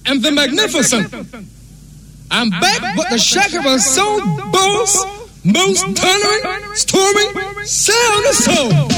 and the magnificent. I'm back with the shack of a soul boss, most thundering, storming, sound of soul.